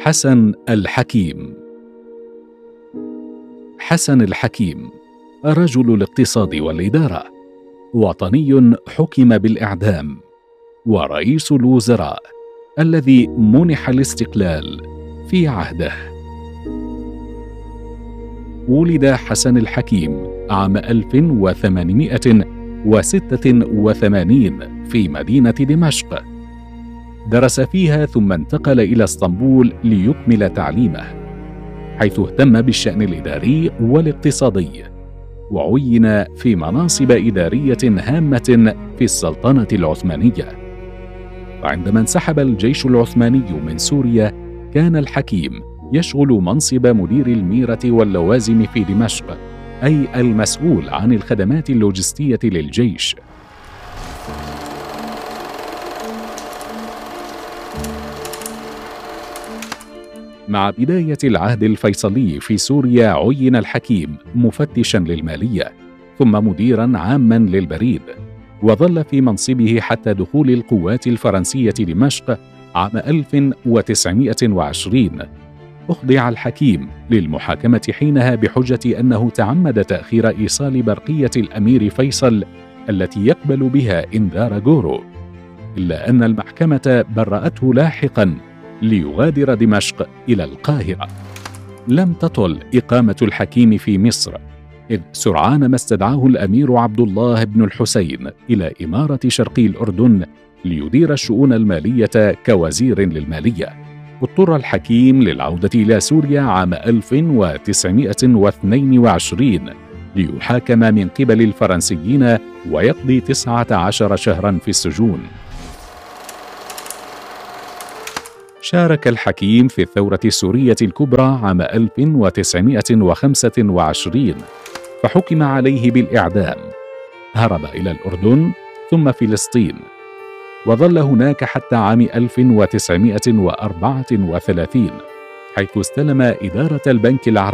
حسن الحكيم. حسن الحكيم رجل الاقتصاد والإدارة، وطني حكم بالإعدام، ورئيس الوزراء الذي منح الاستقلال في عهده. ولد حسن الحكيم عام 1886 في مدينة دمشق. درس فيها ثم انتقل إلى اسطنبول ليكمل تعليمه، حيث اهتم بالشأن الإداري والاقتصادي، وعين في مناصب إدارية هامة في السلطنة العثمانية. وعندما انسحب الجيش العثماني من سوريا، كان الحكيم يشغل منصب مدير الميرة واللوازم في دمشق، أي المسؤول عن الخدمات اللوجستية للجيش. مع بداية العهد الفيصلي في سوريا، عين الحكيم مفتشاً للمالية، ثم مديراً عاماً للبريد، وظل في منصبه حتى دخول القوات الفرنسية دمشق عام 1920. أخضع الحكيم للمحاكمة حينها بحجة أنه تعمد تأخير إيصال برقية الأمير فيصل التي يقبل بها إنذار غورو، إلا أن المحكمة برأته لاحقاً ليغادر دمشق إلى القاهرة. لم تطل إقامة الحكيم في مصر، إذ سرعان ما استدعاه الأمير عبد الله بن الحسين إلى إمارة شرقي الأردن ليدير الشؤون المالية كوزير للمالية. اضطر الحكيم للعودة إلى سوريا عام 1922 ليحاكم من قبل الفرنسيين ويقضي 19 شهراً في السجون. شارك الحكيم في الثورة السورية الكبرى عام 1925، فحكم عليه بالإعدام. هرب إلى الأردن ثم فلسطين، وظل هناك حتى عام 1934، حيث استلم إدارة البنك العربي